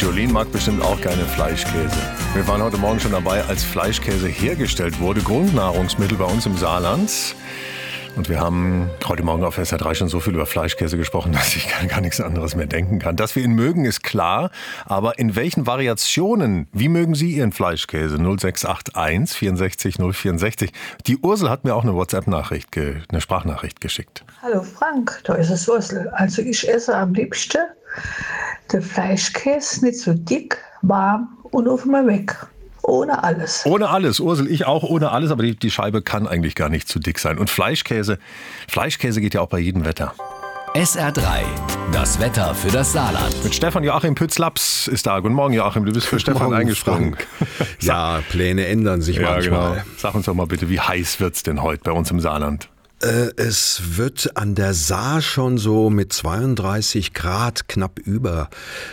Jolene mag bestimmt auch gerne Fleischkäse. Wir waren heute Morgen schon dabei, als Fleischkäse hergestellt wurde. Grundnahrungsmittel bei uns im Saarland. Und wir haben heute Morgen auf SR3 schon so viel über Fleischkäse gesprochen, dass ich gar nichts anderes mehr denken kann. Dass wir ihn mögen, ist klar. Aber in welchen Variationen, wie mögen Sie Ihren Fleischkäse? 0681 64 064. Die Ursel hat mir auch eine WhatsApp-Nachricht, eine Sprachnachricht geschickt. Hallo Frank, da ist es Ursel. Also ich esse am liebsten den Fleischkäse, nicht so dick, warm und auf einmal weg. Ohne alles. Ohne alles, Ursel, ich auch ohne alles, aber die Scheibe kann eigentlich gar nicht zu dick sein. Und Fleischkäse geht ja auch bei jedem Wetter. SR3, das Wetter für das Saarland. Mit Stefan Joachim Pütz-Laps ist da. Guten Morgen, Joachim, du bist für Stefan eingesprungen. Ja, Pläne ändern sich manchmal. Genau. Sag uns doch mal bitte, wie heiß wird's denn heute bei uns im Saarland? Es wird an der Saar schon so mit 32 Grad, knapp über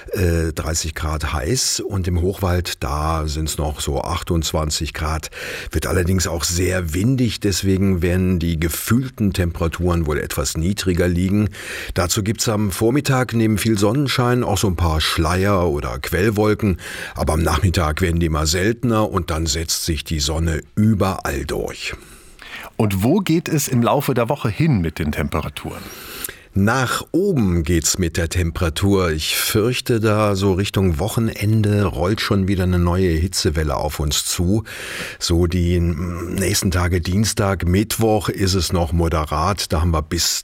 30 Grad heiß, und im Hochwald, da sind es noch so 28 Grad. Wird allerdings auch sehr windig, deswegen werden die gefühlten Temperaturen wohl etwas niedriger liegen. Dazu gibt's am Vormittag neben viel Sonnenschein auch so ein paar Schleier oder Quellwolken, aber am Nachmittag werden die immer seltener und dann setzt sich die Sonne überall durch. Und wo geht es im Laufe der Woche hin mit den Temperaturen? Nach oben geht's mit der Temperatur. Ich fürchte, da so Richtung Wochenende rollt schon wieder eine neue Hitzewelle auf uns zu. So die nächsten Tage, Dienstag, Mittwoch, ist es noch moderat. Da haben wir bis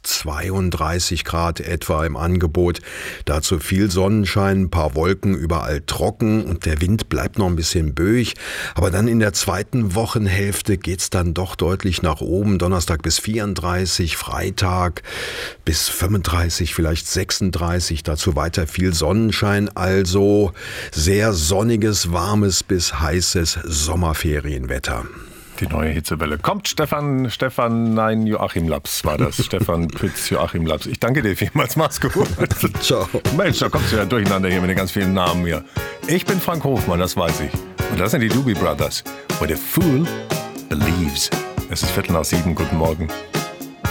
32 Grad etwa im Angebot. Dazu viel Sonnenschein, ein paar Wolken, überall trocken und der Wind bleibt noch ein bisschen böig. Aber dann in der zweiten Wochenhälfte geht's dann doch deutlich nach oben. Donnerstag bis 34, Freitag bis 35, vielleicht 36, dazu weiter viel Sonnenschein, also sehr sonniges, warmes bis heißes Sommerferienwetter. Die neue Hitzewelle. Kommt Joachim Laps war das. Stefan Pütz, Joachim Laps. Ich danke dir vielmals, mach's gut. Ciao. Mensch, da kommst du ja durcheinander hier mit den ganz vielen Namen hier. Ich bin Frank Hofmann, das weiß ich. Und das sind die Doobie Brothers. Where the fool believes. Es ist 6:45, guten Morgen.